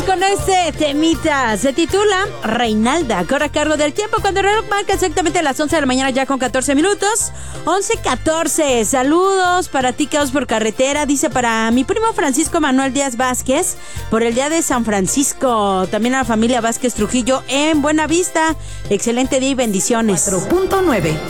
con este temita. Se titula Reinalda. Corre a cargo del tiempo cuando el reloj marca exactamente las 11 de la mañana ya con 14 minutos. 11:14. Saludos para ti, Caos por Carretera. Dice para mi primo Francisco Manuel Díaz Vázquez por el día de San Francisco. También a la familia Vázquez Trujillo en Buenavista. Excelente día y bendiciones. 4.9